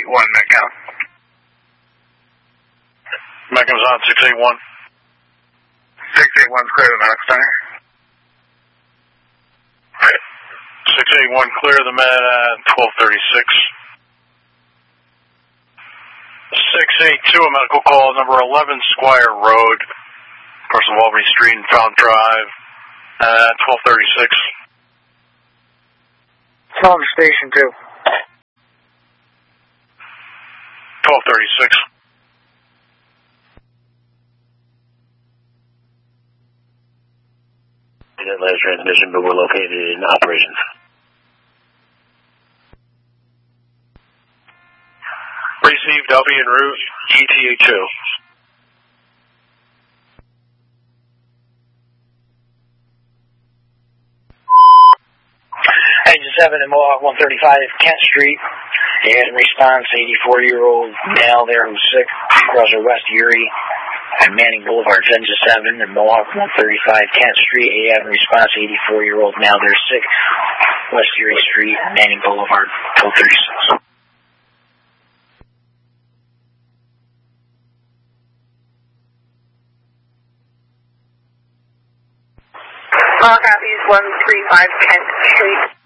Metcalf. Metcalf's on 681. 681's clear the medical center. 681 clear the med at 1236. 682, a medical call, number 11 Squire Road, across Walbury Street and Fountain Drive, at 1236. Tell him station 2. 1236. Last transmission, but we're located in operations. Received, I'll be en route, ETA 2. Engine 7 in Mohawk 135 Kent Street. He had a response, 84-year-old male there who's sick, across West Erie and Manning Boulevard. Engine 7 in Mohawk 135 Kent Street. He had a response, 84-year-old male there sick, West Erie Street, Manning Boulevard, 1236. All copies, 135 Kent Street.